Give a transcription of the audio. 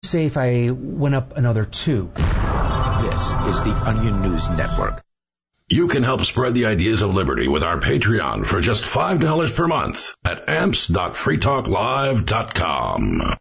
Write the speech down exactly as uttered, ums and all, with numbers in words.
say if I went up another two? This is the Onion News Network. You can help spread the ideas of liberty with our Patreon for just five dollars per month at amps dot free talk live dot com.